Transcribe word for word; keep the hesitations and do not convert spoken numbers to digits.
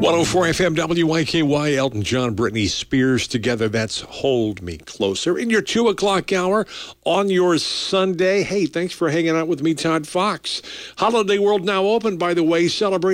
one oh four F M W Y K Y, Elton John, Britney Spears together. That's Hold Me Closer. In your two o'clock hour on your Sunday. Hey, thanks for hanging out with me, Todd Fox. Holiday World now open, by the way, celebrating